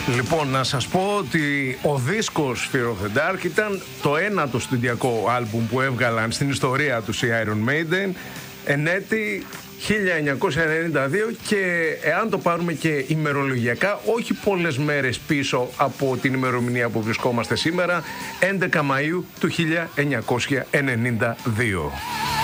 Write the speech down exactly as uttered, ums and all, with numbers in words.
Λοιπόν, να σας πω ότι ο δίσκος Fear of the Dark ήταν το ένατο στοντιακό άλμπουμ που έβγαλαν στην ιστορία τους οι Iron Maiden εν έτη χίλια εννιακόσια ενενήντα δύο, και εάν το πάρουμε και ημερολογιακά, όχι πολλές μέρες πίσω από την ημερομηνία που βρισκόμαστε σήμερα, έντεκα Μαΐου του χίλια εννιακόσια ενενήντα δύο.